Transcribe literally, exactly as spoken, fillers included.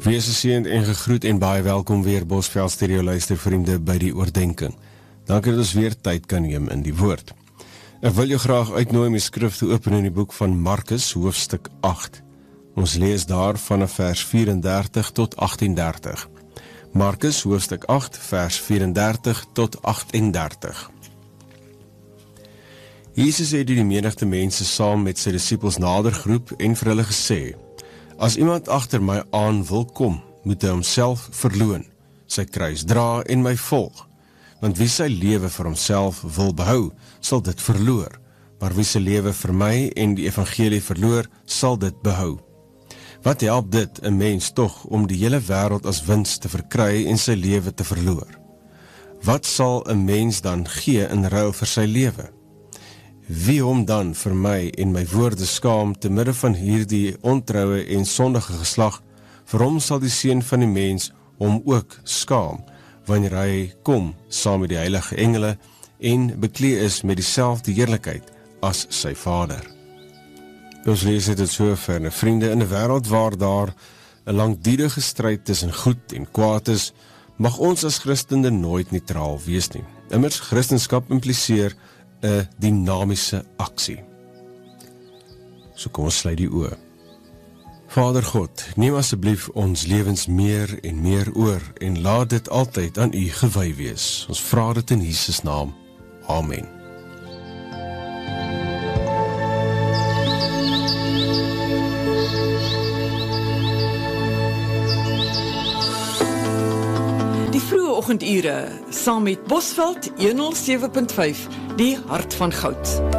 Wees geseënd en gegroet en baie welkom weer Bosveld Stereo luistervriende by die oordenking. Dankie dat ons weer tyd kan neem in die woord. Ek wil jou graag uitnooi om die skrif te open in die boek van Markus, hoofstuk agt. Ons lees daar vanaf vers vierendertig tot agtendertig. Markus, hoofstuk agt, vers vierendertig tot agtendertig. Jesus het die menigte mense saam met sy disippels nader geroep en vir hulle gesê: As iemand agter my aan wil kom, moet hy homself verloon, sy kruis dra en my volg. Want wie sy lewe vir homself wil behou, sal dit verloor, maar wie sy lewe vir my en die evangelie verloor, sal dit behou. Wat help dit 'n mens tog om die hele wêreld as wins te verkry en sy lewe te verloor? Wat sal 'n mens dan gee in ruil vir sy lewe? Wie hom dan vir my en my woorde skaam te midde van hierdie ontroue en sondige geslag, vir hom sal die seun van die mens hom ook skaam, wanneer hy kom saam met die heilige engele en beklee is met dieselfde heerlikheid as sy Vader. Ons lees dit so ver, vriende, in 'n wêreld waar daar 'n langdurige stryd tussen goed en kwaad is, mag ons as Christene nooit neutraal wees nie. Immers Christendom impliseer 'n dinamiese aksie. So kom ons sluit die oë. Vader God, neem asseblief ons lewens meer en meer oor en laat dit altyd aan U gewy wees. Ons vra dit in Jesus naam. Amen. Die vroeë oggendure, saam met Bosveld honderd sewe punt vyf, die hart van goud.